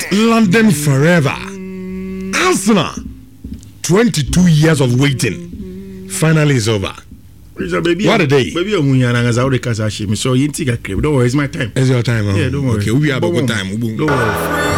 London forever. Arsenal, 22 years of waiting, finally is over. What a day. Baby, I'm going to so you think I don't worry, it's my time. It's your time. Yeah, don't worry. Okay, we have a good time. Don't worry.